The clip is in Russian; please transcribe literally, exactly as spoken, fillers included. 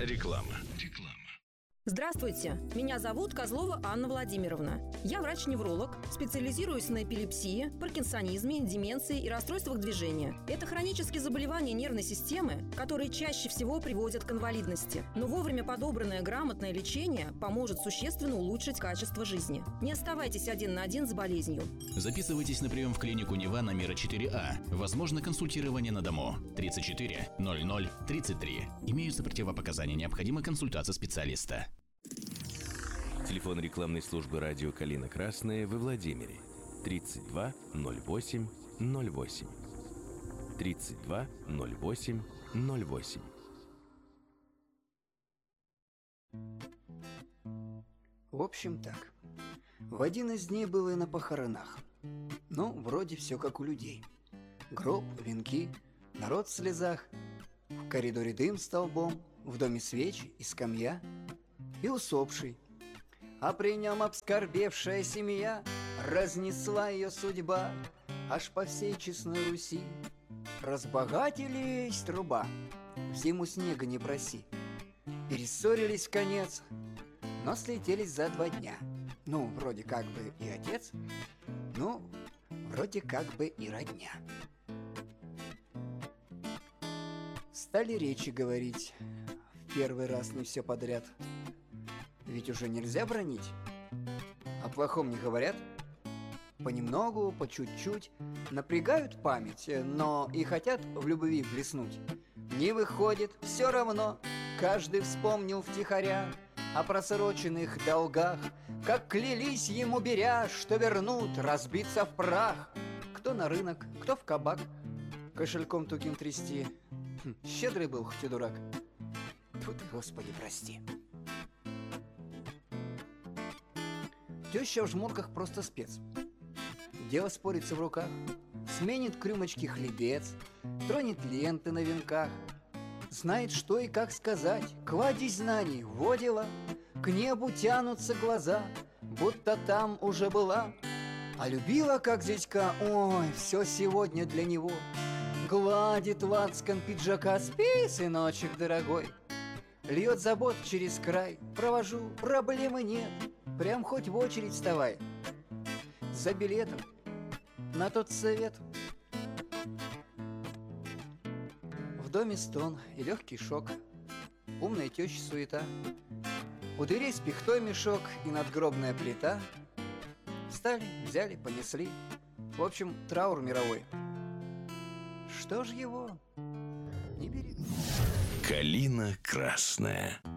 Реклама. Здравствуйте, меня зовут Козлова Анна Владимировна. Я врач-невролог, специализируюсь на эпилепсии, паркинсонизме, деменции и расстройствах движения. Это хронические заболевания нервной системы, которые чаще всего приводят к инвалидности. Но вовремя подобранное грамотное лечение поможет существенно улучшить качество жизни. Не оставайтесь один на один с болезнью. Записывайтесь на прием в клинику Нева на Мира четыре А. Возможно консультирование на дому. тридцать четыре ноль ноль тридцать три. Имеются противопоказания, необходима консультация специалиста. Телефон рекламной службы радио «Калина Красная» во Владимире. тридцать два ноль восемь ноль восемь. тридцать два ноль восемь ноль восемь. В общем так. В один из дней был и на похоронах. Ну, вроде все как у людей. Гроб, венки, народ в слезах. В коридоре дым столбом, в доме свечи и скамья. И усопший. А при нем обскорбевшая семья разнесла ее судьба аж по всей честной Руси. Разбогатели есть труба, в зиму снега не проси. Перессорились в конец, но слетелись за два дня. Ну, вроде как бы и отец, ну, вроде как бы и родня. Стали речи говорить, в первый раз не все подряд. Ведь уже нельзя бранить. О плохом не говорят. Понемногу, по чуть-чуть напрягают память, но и хотят в любви блеснуть. Не выходит, все равно. Каждый вспомнил втихаря о просроченных долгах, как клялись ему беря, что вернут, разбиться в прах. Кто на рынок, кто в кабак, кошельком тугим трясти. Хм, щедрый был, хоть и дурак. Тьфу ты, Господи, прости. Теща в жмурках просто спец. Дело спорится в руках. Сменит к рюмочке хлебец, тронет ленты на венках. Знает, что и как сказать, кладезь знаний во дела. К небу тянутся глаза, будто там уже была. А любила, как зятька, ой, все сегодня для него. Гладит лацкан пиджака, спи, сыночек дорогой. Льет забот через край, провожу, проблемы нет. Прям хоть в очередь вставай. За билетом на тот совет. В доме стон и легкий шок. Умная теща суета. У дверей с пихтой мешок и надгробная плита. Встали, взяли, понесли. В общем, траур мировой. Что ж его не бери. Калина Красная.